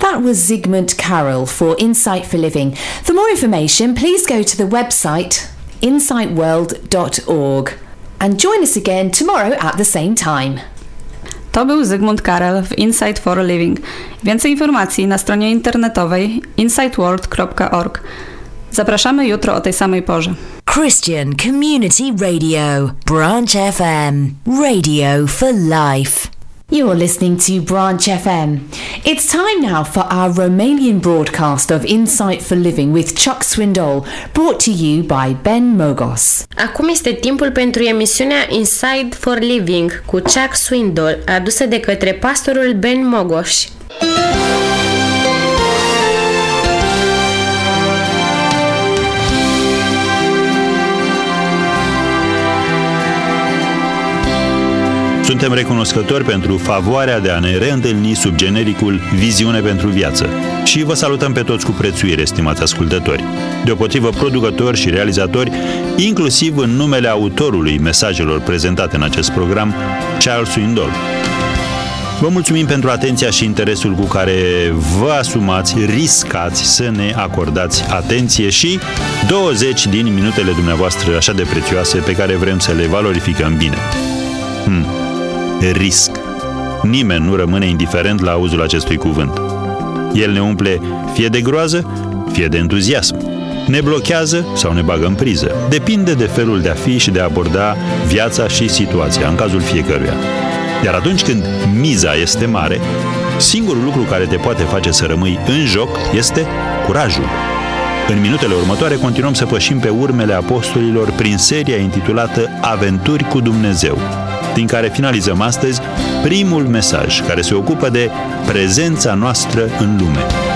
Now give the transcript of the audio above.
That was Zygmunt Carroll for Insight for Living. For more information, please go to the website insightworld.org and join us again tomorrow at the same time. To był Zygmunt Carroll w Insight for a Living. Więcej informacji na stronie internetowej insightworld.org. Zapraszamy jutro o tej samej porze. Christian Community Radio, Branch FM, radio for life. You're listening to Branch FM. It's time now for our Romanian broadcast of Insight for Living with Chuck Swindoll, brought to you by Ben Mogos. Acum este timpul pentru emisiunea Insight for Living cu Chuck Swindoll, adusă de către pastorul Ben Mogos. Suntem recunoscători pentru favoarea de a ne reîntâlni sub genericul Viziune pentru Viață și vă salutăm pe toți cu prețuire, stimați ascultători. Deopotrivă producători și realizatori, inclusiv în numele autorului mesajelor prezentate în acest program, Charles Swindoll. Vă mulțumim pentru atenția și interesul cu care vă asumați, riscați să ne acordați atenție și 20 din minutele dumneavoastră așa de prețioase pe care vrem să le valorificăm bine. Risc. Nimeni nu rămâne indiferent la auzul acestui cuvânt. El ne umple fie de groază, fie de entuziasm. Ne blochează sau ne bagă în priză. Depinde de felul de a fi și de a aborda viața și situația, în cazul fiecăruia. Iar atunci când miza este mare, singurul lucru care te poate face să rămâi în joc este curajul. În minutele următoare continuăm să pășim pe urmele apostolilor prin seria intitulată Aventuri cu Dumnezeu, din care finalizăm astăzi primul mesaj care se ocupă de prezența noastră în lume.